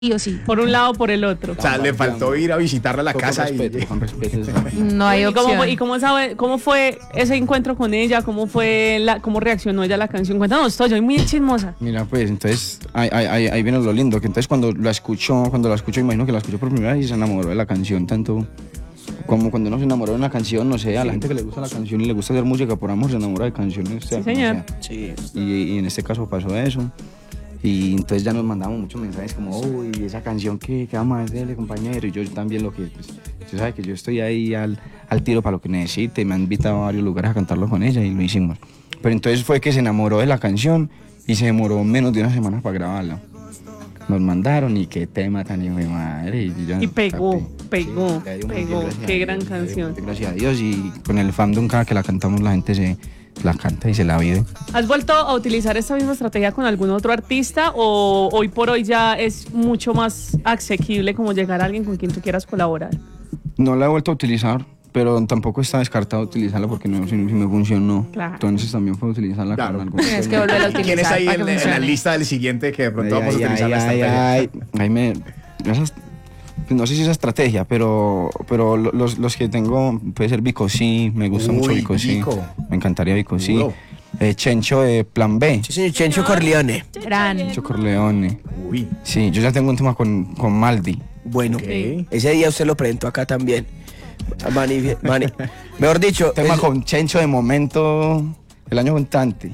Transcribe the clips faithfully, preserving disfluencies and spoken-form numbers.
sí o sí. Por un lado o por el otro. O sea, le faltó ir a visitarla a la Con casa respeto, y... con respeto. No hay ¿Y cómo, opción. fue, y cómo, sabe, cómo fue ese encuentro con ella? ¿Cómo fue la, cómo reaccionó ella a la canción? Cuéntanos todo, yo soy muy chismosa. Mira, pues, entonces, ahí, ahí, ahí viene lo lindo, que entonces cuando la escuchó, cuando la escuchó, imagino que la escuchó por primera vez y se enamoró de la canción, tanto como cuando uno se enamoró de una canción, no sé, a la gente que le gusta la canción y le gusta hacer música por amor, se enamora de canciones. Sí, señor. Sí. Y, y en este caso pasó eso. Y entonces ya nos mandamos muchos mensajes como, uy, esa canción que, que vamos a hacerle, compañero. Y yo también lo que, pues, usted sabe que yo estoy ahí al, al tiro para lo que necesite. Me han invitado a varios lugares a cantarlo con ella y lo hicimos. Pero entonces fue que se enamoró de la canción y se demoró menos de una semana para grabarla. Nos mandaron y qué tema tan hijo de madre. Y, yo, Y pegó, papi, pegó, le dio muy pegó. bien, gracias Qué a gran Dios, canción. Gracias a Dios y con el fandom cada que la cantamos la gente se la canta y se la vive. ¿Has vuelto a utilizar esta misma estrategia con algún otro artista o hoy por hoy ya es mucho más asequible como llegar a alguien con quien tú quieras colaborar? No la he vuelto a utilizar, pero tampoco está descartado utilizarla porque no, si, si me funcionó. Claro. Entonces también puedo utilizarla Claro. con algún. Tienes que volver a utilizar. ¿Quién es ahí para en, que en la funcione. lista del siguiente que de pronto Ay, vamos a ay, utilizar ay, la estrategia? ay, ay, ahí me, esas- no sé si esa estrategia, pero, pero lo- los, los que tengo, puede ser Vico sí, me gusta Uy, mucho Vico sí. Vico. Me encantaría Vico sí. Duro. Eh, Chencho de Plan B. Sí, señor Chencho Corleone. Gran. Chencho Corleone. Uy. Sí, yo ya tengo un tema con, con Maldi. Bueno, Ok. ese día usted lo presentó acá también. Mani, mani. Mejor dicho, Tema es- con Chencho de momento, el año contante.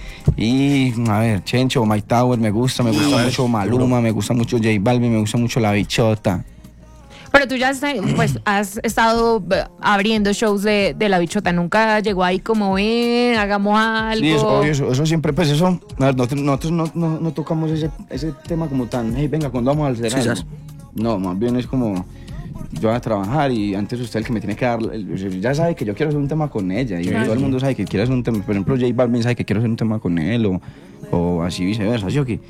Y a ver, Chencho, Mike Tower, me gusta, me gusta Uy, mucho duro. Maluma, me gusta mucho J Balvin, me gusta mucho La Bichota. Pero tú ya has, pues, has estado eh, abriendo shows de, de La Bichota. Nunca llegó ahí como, ven, hagamos algo. Sí, eso, obvio, eso, eso siempre, pues eso, a ver, nosotros, nosotros no, no, no tocamos ese, ese tema como tan, hey, venga, ¿cuándo vamos a hacer Sí, algo? sas. No, más bien es como, yo voy a trabajar y antes usted el que me tiene que dar, el- ya sabe que yo quiero hacer un tema con ella y Claro. todo el mundo sabe que quiere hacer un tema, por ejemplo, J Balvin sabe que quiero hacer un tema con él o, o así viceversa, ¿sí o qué?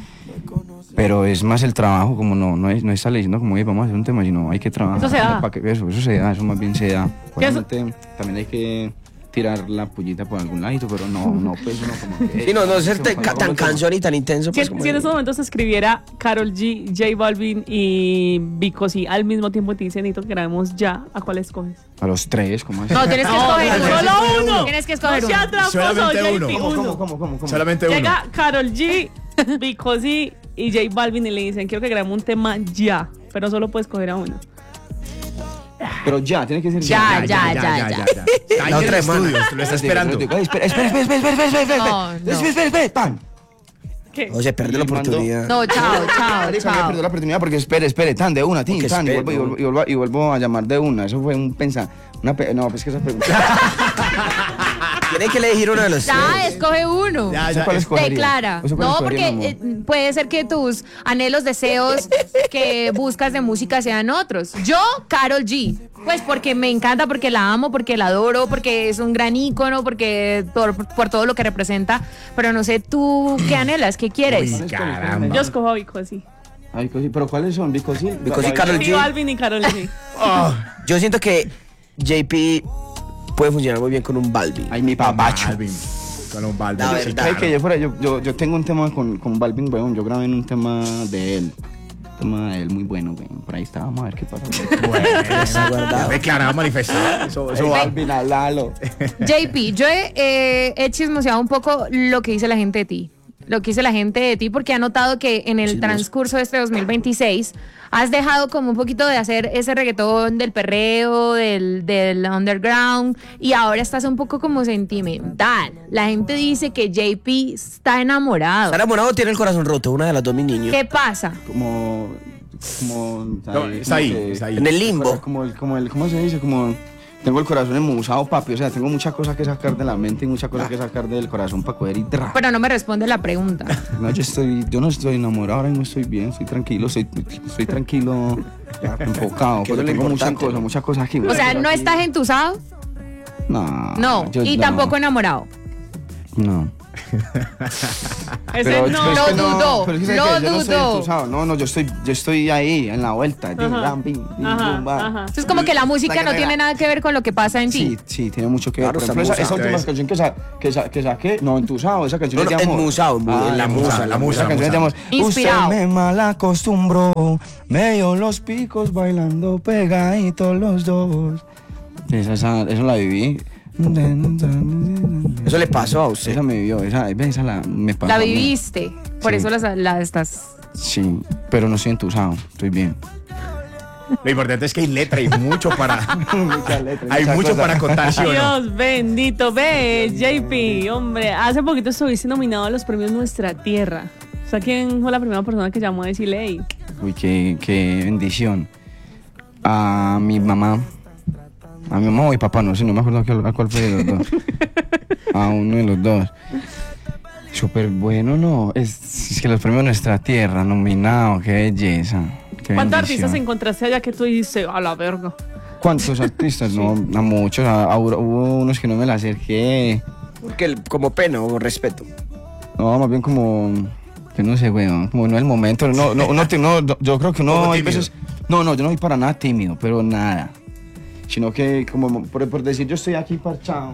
Pero es más el trabajo, como no, no, es, no está diciendo como, "Oye, vamos a hacer un tema", sino hay que trabajar. Eso se da. Para que- eso, eso se da, eso más bien se da. ¿Qué es- Obviamente, también hay que tirar la pullita por algún ladito, pero no, no, pues uno como que... sí, no, no ser Como te- cuando ca- tan uno toma- cansón y tan intenso. Si, Pues, como si en estos momentos se escribiera Karol G, J Balvin y Vico sí al mismo tiempo te dicen, necesito que grabemos ya, ¿a cuál escoges? A los tres, ¿cómo así? No, tienes que No, escoger uno. solo uno. Tienes que escoger No uno. sea tramposo, Solamente J P, uno. ¿Cómo, uno. cómo, cómo, cómo, cómo? Solamente uno. Llega Karol G, Vico sí y J Balvin y le dicen, quiero que grabemos un tema ya, pero solo puedes coger a uno. Pero ya, tiene que ser Ya, ya, ya, ya. Está ahí La en el otra semana. estudio, lo está esperando. Espera, espera, espera, espera, espera, espera, espera, espera, No, no. espera, espera, espera, pan. ¿Qué? O se pierde la Y mando- oportunidad. No, chao, chao, Marica, me chao. perdió la oportunidad porque espere, espere, tan de una, tin, Porque tan, y espere, vuelvo, y, vuelvo, y, vuelvo, y vuelvo a llamar de una. Eso fue un pensar. Una pe- no, pues que esa pregunta. Tiene que elegir uno de los Ya, tres. escoge uno. Ya, ¿Eso ya, cuál es- escogería? Declara. ¿Eso cuál No, escogería, porque mi amor? eh, puede ser que tus anhelos, deseos que buscas de música sean otros. Yo, Karol G. Pues porque me encanta, porque la amo, porque la adoro, porque es un gran ícono, porque por, por todo lo que representa. Pero no sé tú qué anhelas, qué quieres. Uy, caramba. Yo escojo a Vico sí. Ay, cosi- pero ¿cuáles son? Vico sí. Vico sí, Karol J G. Balvin y Karol G. Yo siento que J P puede funcionar muy bien con un Balvin. Ay, mi papacho. Balvin. Con un Balvin. La sí, verdad. ¿Sabes claro. que yo, fuera, yo, yo, yo tengo un tema con, con Balvin, weón. Yo grabé en un tema de él. Un tema de él muy bueno, weón. Por ahí está, vamos a ver qué pasa. Bueno, guardado. declarado, manifestado. Eso, eso Eso va. Balvin, hablalo. J P, yo he, eh, he chismoseado un poco lo que dice la gente de ti. Lo que dice la gente de ti, porque ha notado que en el Chismoso. transcurso de este dos mil veintiséis has dejado como un poquito de hacer ese reggaetón del perreo, del, del underground, y ahora estás un poco como sentimental. La gente dice que J P está enamorado. Está enamorado o tiene el corazón roto, una de las dos, mi niño. ¿Qué pasa? Como. Como. No, está ahí, que- está ahí. En el limbo. Como el, como el, ¿cómo se dice? Como tengo el corazón enmusado, papi. O sea, tengo muchas cosas que sacar de la mente y muchas cosas que sacar del corazón para coger y tra. Pero no me responde la pregunta. No, yo estoy, yo no estoy enamorado, ahora mismo estoy bien, estoy tranquilo, estoy, estoy tranquilo, enfocado, Que pero es lo tengo muchas importante, cosas, ¿no? muchas cosas aquí. O sea, ¿no estás entusado? No. No. yo Y no. tampoco enamorado. No. Ese Pero- no. pero es Lo que no, dudó, pero es que lo ¿sabes qué? Yo no estoy dudó. entusado. No, no, yo estoy, yo estoy ahí, en la vuelta. Bim, Ajá. bam, bim, bim, Ajá, bum, bam. ajá. Entonces, como que la música no tiene nada que ver con lo que pasa en Sí, ti. sí, tiene mucho que ver. Claro, Por ejemplo, esa, está esa musado. última canción que, sa- que, sa- que saqué, no, entusado, esa canción No, es no, de amor. enmusado, en la musa, musa, la musa, Esa la canción es de amor. musa. Inspirado. Usted me mal acostumbró, me dio los picos bailando pegaditos los dos. Esa, esa, esa la viví. Eso le pasó a usted. Esa me vivió, esa, esa la, me pasó. La a mí. viviste. Por Sí. eso la, la estás. Sí, pero no estoy entusado, estoy bien. Lo importante es que hay letra y mucho para. hay muchas mucho cosas. para contar, ¿sí o no? Dios bendito, ve, J P, hombre, hace poquito estuviste nominado a los premios Nuestra Tierra. O sea, ¿quién fue la primera persona que llamó a decirle, hey? Uy, qué, qué bendición. A mi mamá, a mi mamá o mi papá, no sé, no me acuerdo a cuál, a cuál fue de los dos. A uno de los dos. Súper bueno, ¿no? Es, es que los premios Nuestra Tierra, nominado, qué belleza. Qué ¿Cuántos bendición. artistas encontraste allá que tú dices, a la verga? ¿Cuántos artistas? No, a muchos. A- a- hubo unos que no me la acerqué. Porque el- como pena o respeto. No, más bien como. Que no sé, weón. Como no es el momento. No, no, uno te- no, yo creo que Poco uno hay tímido. veces. No, no, yo no soy para nada tímido, pero nada. Sino que, como por, por decir, yo estoy aquí parchado.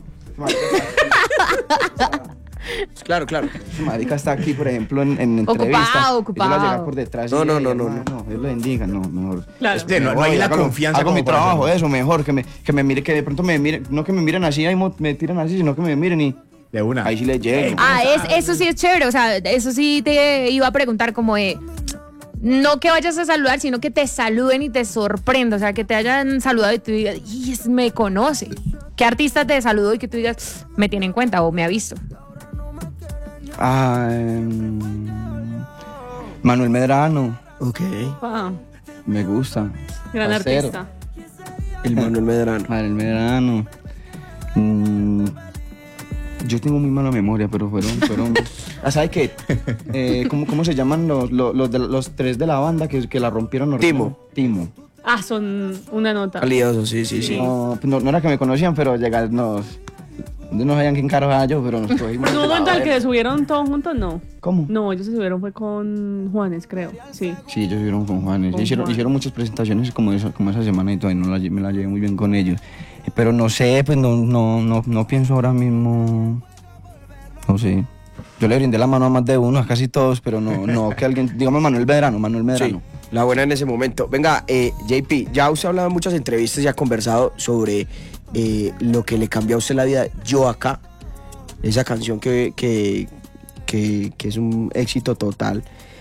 Claro, claro. Su marica está aquí, por ejemplo, en, en Ocupado, entrevista. Yo la ocupado. llega por detrás. y, No, no, "Ey, no, no, hermano, no. Dios lo bendiga, no, mejor. Claro. Sí, no, no hay Voy, la hago- confianza Hago como mi para trabajo, hacerlo. eso, mejor. Que me, que me mire, que de pronto me miren. No que me miren así, ahí mo- me tiran así, sino que me miren y. De una. Ahí sí le llego. Ah, es, eso sí es chévere. O sea, eso sí te iba a preguntar como de. No que vayas a saludar, sino que te saluden y te sorprenda. O sea, que te hayan saludado y tú digas, "Y es- me conoce". ¿Qué artista te saludó y que tú digas, me tiene en cuenta o me ha visto? Ah, em, Manuel Medrano, Ok. Ah, me gusta. gran Parcero. artista. El Manuel Medrano. Manuel Medrano. Mm, yo tengo muy mala memoria, pero fueron. fueron ah, ¿sabes qué? Eh, ¿cómo, ¿Cómo se llaman los, los, los, de- los tres de la banda que, que la rompieron? No Timo. recuerdo. Timo. Ah, son una nota. Valioso, sí, sí, sí. No, no, no era que me conocían, pero llegar nos. No sabían quién carajo era yo, pero nos cogimos. ¿En un momento al que se subieron todos juntos? No. ¿Cómo? No, ellos se subieron fue con Juanes, creo. Sí. Sí, ellos estuvieron con Juanes. Con hicieron, Juan. hicieron muchas presentaciones como esa, como esa semana y todavía no la, lle- me la llevé muy bien con ellos. Eh, Pero no sé, pues no, no, no, no pienso ahora mismo. No sé. Yo le brindé la mano a más de uno, a casi todos, pero no, no que alguien. Digamos Manuel Medrano, Manuel Medrano. Sí, la buena en ese momento. Venga, eh, J P, ya usted ha hablado en muchas entrevistas y ha conversado sobre eh, lo que le cambió a usted la vida. Yo acá, esa canción que, que, que, que es un éxito total.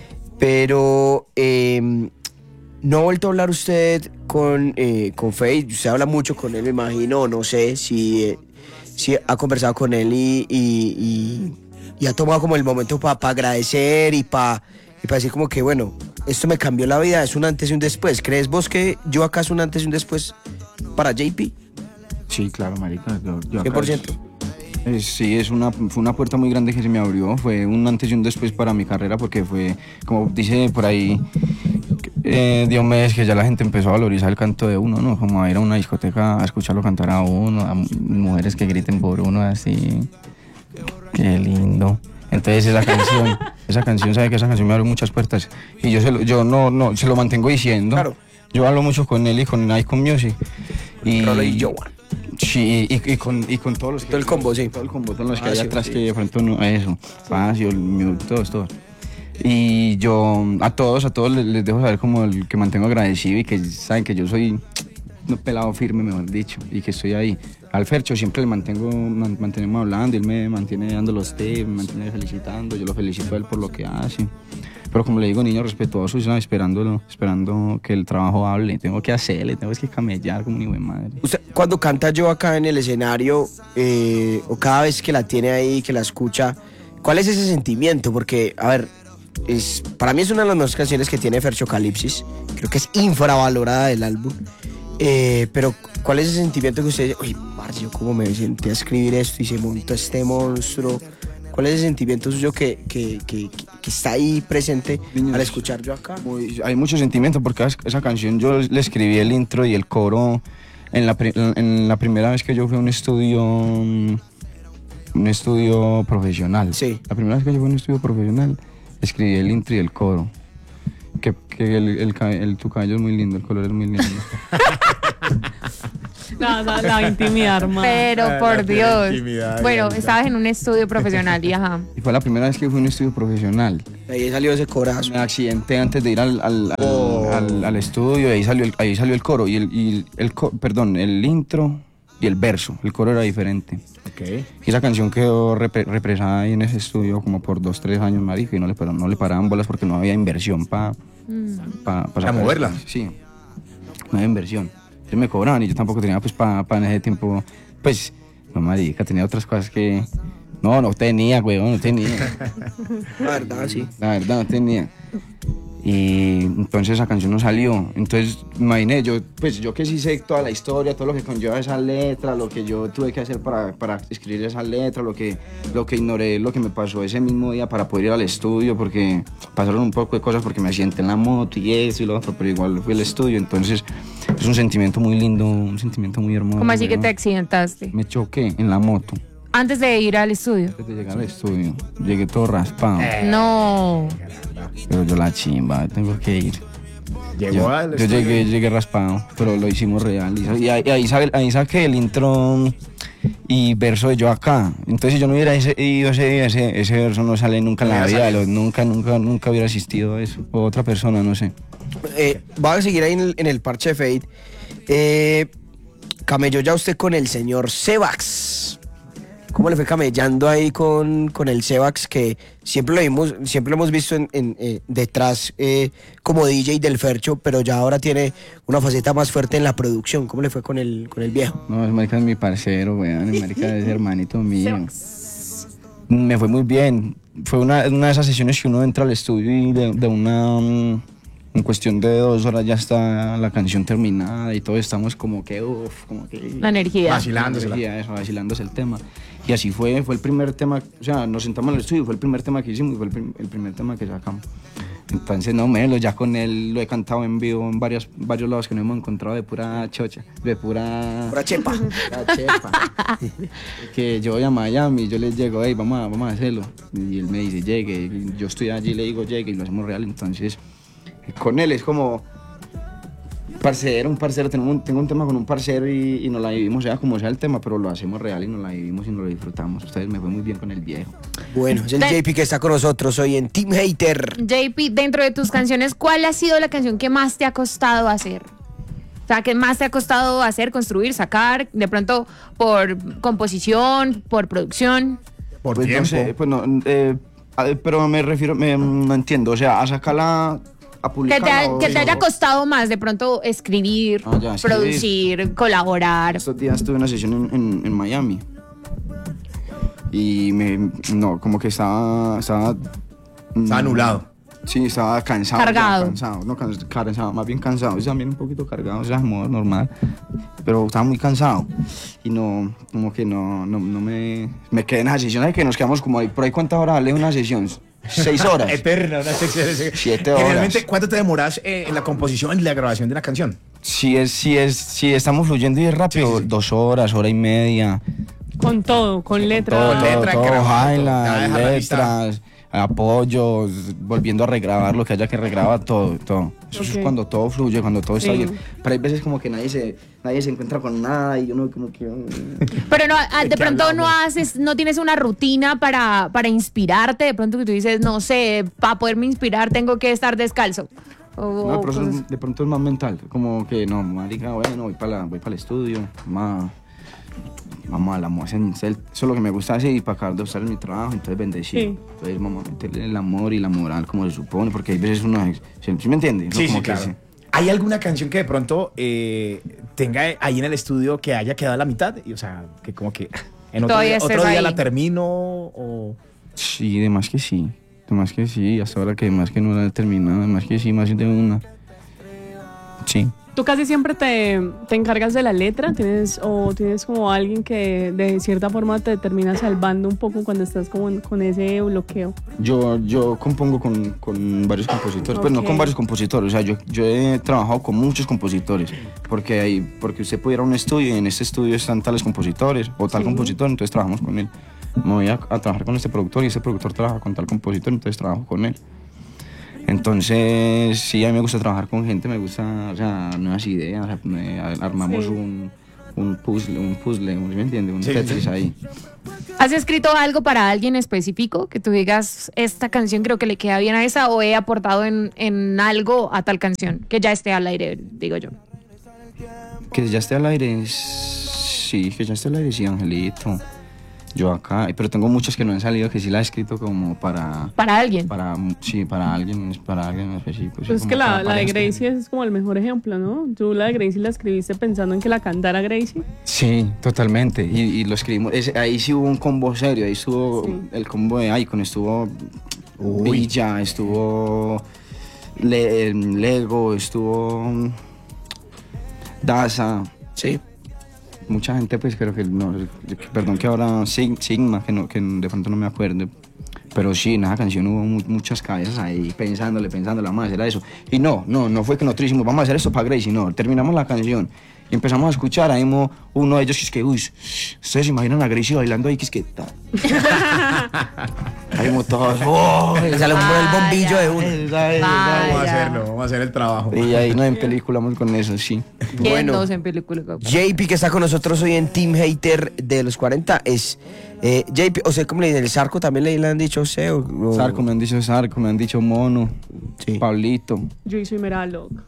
Pero eh, no ha vuelto a hablar usted con, eh, con Faith. Usted habla mucho con él, me imagino. No sé si, eh, si ha conversado con él y, y, y, y ha tomado como el momento para agradecer y para y para decir como que, bueno, esto me cambió la vida, es un antes y un después. ¿Crees vos que yo acá es un antes y un después para J P? Sí, claro, marica. Yo, yo acá- cien por ciento. Eh, Sí, es una, fue una puerta muy grande que se me abrió, fue un antes y un después para mi carrera porque fue, como dice por ahí, eh, Diomedes, que ya la gente empezó a valorizar el canto de uno, ¿no? Como a ir a una discoteca a escucharlo cantar a uno, a mujeres que griten por uno así, qué lindo. Entonces esa canción, esa canción, sabe que esa canción me abrió muchas puertas y yo, se lo, yo no, no, se lo mantengo diciendo. Claro. Yo hablo mucho con él y con Icon Music. Y, Rolo y Joan. Sí, y, y, con, y con todos los que... Todo el combo, sí. Todo el combo, todos los que Ah, hay sí, atrás sí. que de pronto no... Eso, Facio, el Mute, todos, todos. Y yo a todos, a todos les, les dejo saber como el que mantengo agradecido y que saben que yo soy un pelado firme, mejor dicho, y que estoy ahí. Al Fercho siempre le mantengo, man- mantenemos hablando, él me mantiene dando los tips, me mantiene felicitando, yo lo felicito a él por lo que hace. Pero como le digo, niño respetuoso, ¿sabes? Esperándolo, esperando que el trabajo hable, tengo que hacerle, tengo que camellar como ni buen madre. Usted, cuando canta yo acá en el escenario, eh, o cada vez que la tiene ahí, que la escucha, ¿cuál es ese sentimiento? Porque, a ver, es, para mí es una de las mejores canciones que tiene Fercho Calipsis. Creo que es infravalorada del álbum. Eh, pero, ¿cuál es ese sentimiento que usted dice, oye, parce, yo cómo me senté a escribir esto y se montó este monstruo? ¿Cuál es ese sentimiento suyo que, que, que, que está ahí presente Niños, al escuchar yo acá? Muy- hay mucho sentimiento porque esa, esa canción yo le escribí el intro y el coro en la, pri- en la primera vez que yo fui a un estudio mm, un estudio profesional. Sí. La primera vez que yo fui a un estudio profesional, escribí el intro y el coro. Que, que el, el, el, el, tu cabello es muy lindo, el color es muy lindo. La, la, la intimidad, hermano. Pero Ah, por la Dios. intimidad, Bueno, ya, estabas en un estudio profesional y ajá. Y fue la primera vez que fui a un estudio profesional. Ahí salió ese corazo. Me accidenté antes de ir al, al, al, Oh. al, al estudio y ahí salió el, ahí salió el coro y el, y el co- perdón, el intro y el verso. El coro era diferente. Ok. Y esa canción quedó repre- represada ahí en ese estudio como por dos, tres años, marica, y no le, para- no le paraban bolas porque no había inversión para pa, pa ¿Para moverla? Sí, no había inversión. Ellos me cobraban y yo tampoco tenía pues para pa en ese tiempo, pues, no marica, tenía otras cosas que... No, no tenía, weón, no tenía. La verdad, sí. La verdad, no tenía. Y entonces esa canción no salió. Entonces, imaginé, yo, pues yo que sí sé toda la historia, todo lo que conlleva esa letra, lo que yo tuve que hacer para, para escribir esa letra, lo que, lo que ignoré, lo que me pasó ese mismo día para poder ir al estudio, porque pasaron un poco de cosas, porque me accidenté en la moto y eso y lo otro, pero igual fui al estudio. Entonces, es un sentimiento muy lindo, un sentimiento muy hermoso. ¿Cómo así que ¿no? te accidentaste? Me choqué en la moto. Antes de ir al estudio. Antes de llegar al estudio, llegué todo raspado. No. Pero yo la chimba, tengo que ir. Llegó Yo, al yo estudio. llegué, llegué raspado, pero lo hicimos real. Y, y ahí, ahí, sa- ahí saqué el intro y verso de Yo Acá. Entonces, si yo no hubiera ese, ido ese día, ese, ese verso no sale nunca en la No hubiera vida. salido. lo- nunca, nunca, nunca hubiera asistido a eso. O otra persona, no sé. Eh, va a seguir ahí en el, en el parche de Fade. Eh, camelló ya usted con el señor Sebax. ¿Cómo le fue camellando ahí con, con el Sebax? Que siempre lo vimos, siempre lo hemos visto en, en, eh, detrás eh, como D J del Fercho, pero ya ahora tiene una faceta más fuerte en la producción. ¿Cómo le fue con el, con el viejo? No, es marica es mi parcero, weón. Es marica es hermanito mío. Me fue muy bien. Fue una, una de esas sesiones que uno entra al estudio y de, de una... um, en cuestión de dos horas ya está la canción terminada y todos estamos como que, uff, como que... La energía. Vacilándosela. energía, eso, vacilándose el tema. Y así fue, fue el primer tema, o sea, nos sentamos en el estudio, fue el primer tema que hicimos y fue el, prim- el primer tema que sacamos. Entonces, no, Melo, ya con él lo he cantado en vivo en varios, varios lados que nos hemos encontrado de pura chocha, de pura... Pura chepa. pura chepa. Que yo voy a Miami y yo les llego, hey, vamos a, vamos a hacerlo. Y él me dice, llegue, y yo estoy allí, le digo, llegue, y lo hacemos real. Entonces, con él es como... Parcero, un parcero, tengo un, tengo un tema con un parcero y, y nos la vivimos, sea como sea el tema, pero lo hacemos real y nos la vivimos y nos lo disfrutamos. Ustedes me fue muy bien con el viejo. Bueno, es el Te- J P que está con nosotros hoy en Team Hater. J P, dentro de tus canciones, ¿cuál ha sido la canción que más te ha costado hacer? O sea, ¿qué más te ha costado hacer, construir, sacar? De pronto, por composición, por producción. Por Pues tiempo. no sé, pues no, eh, a ver, pero me refiero, me, no entiendo, o sea, a sacarla, a Que publicarla. te, ha- o- que te haya costado más, de pronto, escribir, Ah, ya, escribir. producir, colaborar. Estos días tuve una sesión en, en, en Miami y me, no, como que estaba, estaba... mm, Está anulado. Sí, estaba cansado. ya, Cargado. cansado, no cans- cansado, más bien cansado. Yo también un poquito cargado, o sea, modo normal. Pero estaba muy cansado. Y no, como que no, no, no me... Me quedé en esa sesión. Ay, que nos quedamos como ahí. ¿Por ahí cuántas horas vale una sesión? Seis horas. Eterna, una sección. Siete horas. Generalmente, ¿cuánto te demoras eh, en la composición y la grabación de la canción? Si, es, si, es, si estamos fluyendo y es rápido, dos horas, hora y media. Con todo, con letra. Todo, letra, todo, grabando, ya highlights, deja la lista. letras, apoyos, volviendo a regrabar lo que haya que regrabar, todo, todo. Eso Ok. es cuando todo fluye, cuando todo está Sí. bien. Pero hay veces como que nadie se, nadie se encuentra con nada y uno como que... mm. Pero no, ah, de qué pronto no hablamos? haces, no tienes una rutina para, para inspirarte. De pronto que tú dices, no sé, para poderme inspirar tengo que estar descalzo. O No, pero eso cosas- es- de pronto es más mental, como que no, marica, bueno, voy para voy para el estudio, vamos a, vamos a la moza, eso es lo que me gusta hacer y para acabar de usar en mi trabajo, entonces bendecir, Sí. entonces vamos a meterle el amor y la moral como se supone, porque hay veces uno, ¿sí, sí me entiende? No, Sí, como sí, que claro. ¿Hay alguna canción que de pronto eh, tenga ahí en el estudio que haya quedado a la mitad? Y, o sea, que como que en otro, Todavía día, estés otro día ahí. la termino o... Sí, de más que sí, de más que sí, hasta ahora que de más que no la he terminado, de más que sí, más de una. Sí. ¿Tú casi siempre te, te encargas de la letra? ¿Tienes, o tienes como alguien que de cierta forma te termina salvando un poco cuando estás como en- con ese bloqueo? Yo, yo compongo con, con varios compositores, pues no Ok. con varios compositores, o sea, yo, yo he trabajado con muchos compositores, porque, hay, porque usted puede ir a un estudio y en este estudio están tales compositores o tal Sí. compositor, entonces trabajamos con él. me voy a, a trabajar con este productor y este productor trabaja con tal compositor, entonces trabajo con él. Entonces, sí, a mí me gusta trabajar con gente, me gusta, o sea, nuevas ideas, o sea, me- armamos Sí. un, un puzzle, un puzzle, ¿sí me entiende? Un Sí, Tetris sí. ahí. ¿Has escrito algo para alguien específico que tú digas, esta canción creo que le queda bien a esa o he aportado en, en algo a tal canción? Que ya esté al aire, digo yo. Que ya esté al aire, sí, que ya esté al aire, sí, Angelito. Yo acá, pero tengo muchas que no han salido, que sí las he escrito como para, Para alguien. para, sí, para alguien, para alguien en específico. sí, Pues es como que la, para la de parejas. Gracie es como el mejor ejemplo, ¿no? Tú la de Gracie la escribiste pensando en que la cantara Gracie. Sí, totalmente. Y, y lo escribimos. Ese- ahí sí hubo un combo serio. Ahí estuvo Sí. el combo de Icon. Estuvo Villa, estuvo Le- Lego, estuvo mm, Daza. Sí. Mucha gente, pues creo que no. que- Perdón que ahora Sig- Sigma, que, no, que de pronto no me acuerdo. Pero sí, en esa canción hubo mu- muchas cabezas ahí pensándole, pensándole, vamos a hacer eso. Y no, no, no fue que nosotros dijimos, vamos a hacer esto para Gracie, no. Terminamos la canción y empezamos a escuchar. Ahí mo- uno de ellos que es que, uy, ustedes se imaginan a Gracie bailando ahí, que es que tal. Ahí mo todos, ¡oh! Le sale un- el bombillo de uno. Esa es, Vaya. Vamos a hacerlo, vamos a hacer el trabajo. Y ahí nos empeliculamos con eso, sí. ¿Quién Bueno. no en película? J P, que está con nosotros hoy en Team Hater de los cuarenta, es eh, J P, o sea, ¿cómo le dicen? ¿El Zarco también le, le han dicho usted? O, o- Sarco, me han dicho Sarco, me han dicho Mono, Sí. Pablito. Yo soy mera loca.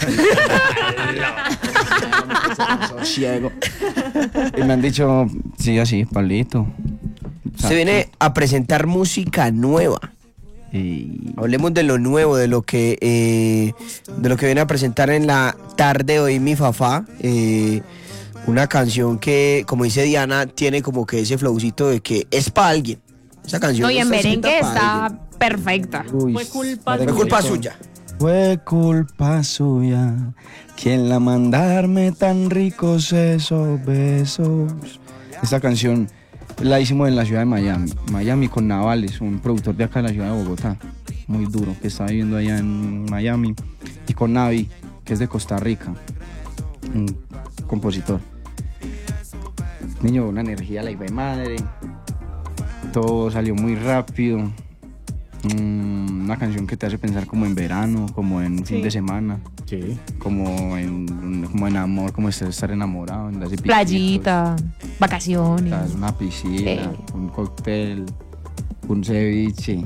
Ciego. Y me han dicho, sí, así, Pablito. Usted viene a presentar música nueva. Y Hablemos de lo nuevo, de lo que eh, de lo que viene a presentar en la tarde hoy mi Fafá. eh, una canción que, como dice Diana, tiene como que ese flowcito de que es para alguien. Esa canción No, y en está escrita merengue pa' está alguien. perfecta. Uy, Fue culpa merengue. Fue culpa suya. Fue culpa suya. ¿Quién la manda a darme tan ricos esos besos? Esta canción la hicimos en la ciudad de Miami. Miami con Navales, un productor de acá de la ciudad de Bogotá. Muy duro, que está viviendo allá en Miami. Y con Navi, que es de Costa Rica. Un compositor. Niño, una energía la hijo de madre. Todo salió muy rápido. Mm, una canción que te hace pensar como en verano, como en un fin Sí. de semana, Sí. como en, como en amor, como estar estar enamorado. En las piquitos, Playita, vacaciones. ¿sabes? Una piscina, Sí. un cóctel, un ceviche,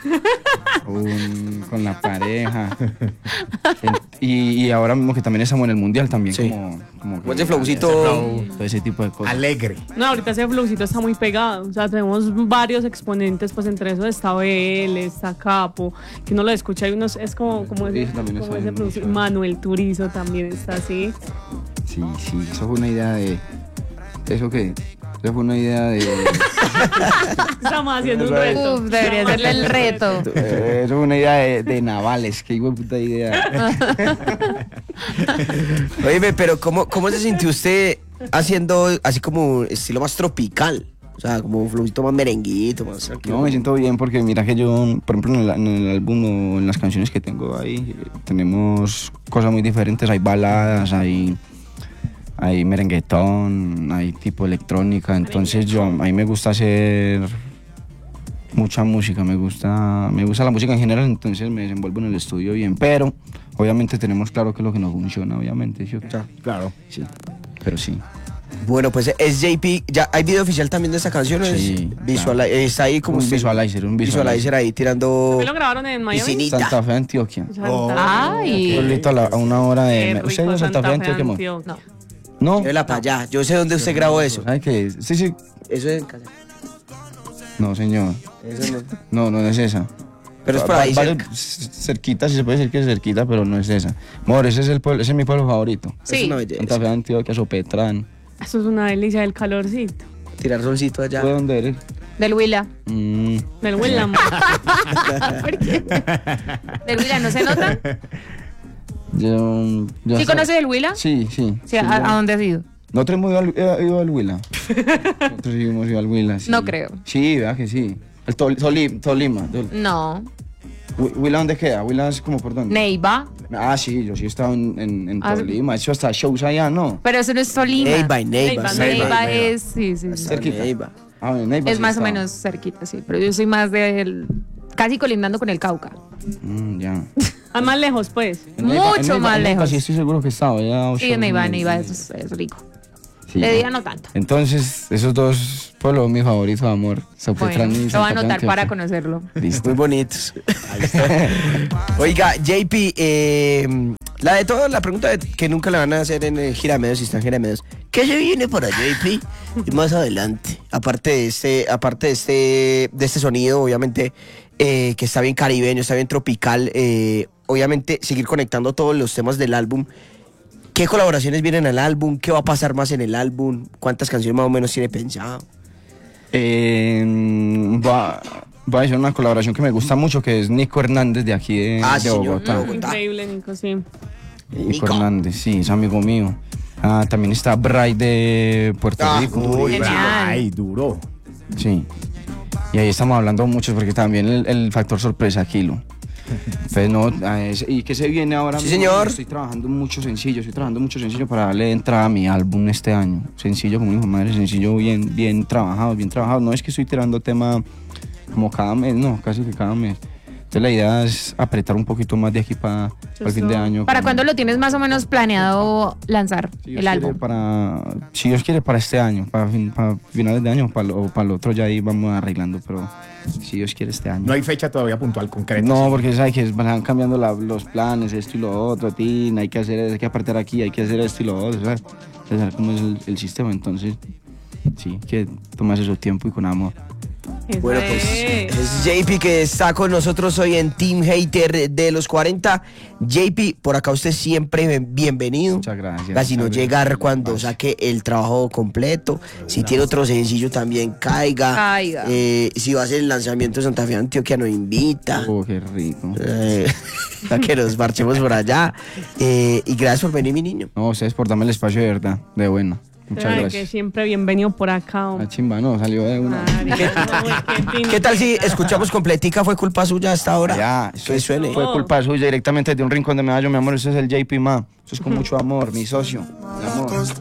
un, con la pareja. En- y, y ahora mismo que también estamos en el mundial, también Sí. como, como Como ese flowcito. todo ese tipo de cosas. Alegre. No, ahorita ese flowcito está muy pegado. O sea, tenemos varios exponentes, pues entre esos está B L, está Capo, que uno lo escucha y uno es como, como ese, Turizo también como está ese bien, flowcito. mucho. Manuel Turizo también está así. Sí, sí, eso fue una idea de... ¿Eso qué? Eso fue una idea de... Estamos haciendo un Uf, reto. Uf, debería Estamos serle el haciendo un reto. Eh, Eso fue una idea de, de Navales, qué hijo de puta idea. Oye, pero ¿cómo, ¿cómo se sintió usted haciendo así como estilo más tropical? O sea, como un flowcito más merenguito, más tranquilo. No, me siento bien porque mira que yo, por ejemplo, en el, en el álbum o en las canciones que tengo ahí, eh, tenemos cosas muy diferentes. Hay baladas, hay, hay merenguetón, hay tipo electrónica. Entonces yo, a mí me gusta hacer mucha música, me gusta, me gusta la música en general, entonces me desenvuelvo en el estudio bien. Pero obviamente tenemos claro que es lo que nos funciona, obviamente. ¿Sí? Claro. Sí, pero sí. Bueno, pues es J P. ¿Ya hay video oficial también de esta canción? ¿Es Sí, visual, claro. está ahí como Un usted- visualizer, un visualizer visualizer. ahí tirando ¿También lo grabaron en Miami? piscinita. Santa Fe, Antioquia. Santa- Oh. Ay. Pueblito a, la- a una hora Qué de... rico, ¿Usted es de Santa Fe, Antioquia, amor? Antioquia. No. No. Llévela para allá. Yo sé dónde usted grabó eso. ¿Sabe qué? Sí, sí. Eso es en casa. No, señor. Eso no. No, no es esa. Pero es por ahí Vale, cerca. c- cerquita, si se puede decir que es cerquita, pero no es esa. Amor, ese es, el pueblo, ese es mi pueblo favorito. Es Sí. una belleza. Santa Fe, Antioquia, Sopetrán. Eso es una delicia del calorcito. Tirar solcito allá. ¿Tú de dónde eres? Del Huila. Mm, Del Willam. ¿Por qué? ¿Del Huila no se nota? yo, yo ¿Sí hasta- conoces el Huila? Sí, sí. Sí, sí, ¿a, yo- a dónde has ido? Nosotros hemos ido al, eh, ido al Huila. Nosotros sí hemos ido al Huila, sí. No creo. Sí, vea que sí. El Tol- Toli- Tolima. Tol- No. Hu- ¿Huila dónde queda? ¿Huila es como por dónde? Neiva. Ah, sí, yo sí he estado en, en, en Ah, Tolima. He hecho hasta shows allá, ¿no? Pero eso no es Tolima. Neiva, Neiva. Neiva, Neiva. Neiva es, sí, sí, sí. Cerquita. Neiva. Ah, en Neiva Es sí más o estaba. menos cerquita, sí. Pero yo soy más del. Casi colindando con el Cauca. Mm, ya. Ah, más lejos, pues. En Neiva- Mucho en Neiva- más en Neiva lejos. Sí, estoy seguro que estaba. Ya ocho Sí, en Neiva, horas, Neiva ¿no? es, es rico. Sí. De día no tanto. Entonces, esos dos pueblos mis favoritos, amor. Sopetrán Bueno, y lo voy a Santa Fe, anotar para Antioquia. conocerlo. Listo. Muy bonitos. Oiga, J P, eh, la de todo, la pregunta de- que nunca le van a hacer en el Giramedios, si están Giramedios. ¿Qué se viene para J P? Y más adelante. Aparte de este, aparte de este, de este sonido, obviamente, eh, que está bien caribeño, está bien tropical. eh, obviamente, seguir conectando todos los temas del álbum. ¿Qué colaboraciones vienen al álbum? ¿Qué va a pasar más en el álbum? ¿Cuántas canciones más o menos tiene pensado? Eh, va, va a ser una colaboración que me gusta mucho, que es Nico Hernández de aquí de, Ah, de sí, señor. Bogotá. Bogotá. Increíble, Nico, sí. Nico Nico. Hernández, sí, es amigo mío. Ah, también está Bray de Puerto Ah, Rico. Uy, Genial. ay, duro. Sí. Y ahí estamos hablando mucho porque también el, el factor sorpresa, Kilo. Entonces, no, a ese- ¿y qué se viene ahora? Sí, mismo? señor. Estoy trabajando mucho sencillo, estoy trabajando mucho sencillo para darle entrada a mi álbum este año. Sencillo como hijo de madre, sencillo bien, bien trabajado, bien trabajado. No es que estoy tirando tema como cada mes, no, casi que cada mes. Entonces la idea es apretar un poquito más de aquí para el fin de año. ¿Para como- cuándo lo tienes más o menos planeado lanzar Si Dios el quiere, álbum? Para, si Dios quiere, para este año, para, fin- para finales de año para, lo- o para el otro ya ahí vamos arreglando, pero si Dios quiere este año. No hay fecha todavía puntual, concreta. No, sí. porque sabes que van cambiando la- los planes, esto y lo otro, tin, hay que hacer, hay que apartar aquí, hay que hacer esto y lo otro, ¿sabes? Entonces, cómo es el, el sistema, entonces, sí, que tomarse su tiempo y con amor. Eso Bueno, pues es. es J P que está con nosotros hoy en Team Hater de los cuarenta. J P, por acá usted siempre bienvenido. Muchas gracias. Casi no Muchas llegar gracias. cuando Gracias. saque el trabajo completo. Si tiene otro sencillo también caiga. Caiga. Eh, si va a hacer el lanzamiento de Santa Fe Antioquia nos invita. Oh, qué rico. Eh, a que nos marchemos por allá. Eh, y gracias por venir, mi niño. No, ustedes por darme el espacio de verdad, de buena. Muchas Ay, que gracias. siempre bienvenido por acá. La chimba, no, salió de una. ¿Qué tal si escuchamos completica? Fue culpa suya hasta ahora. Ya, que eso es- suene. fue culpa suya directamente de un rincón de medallo, mi amor. Eso es el J P Ma. Eso es con mucho amor, mi socio. Mi amor.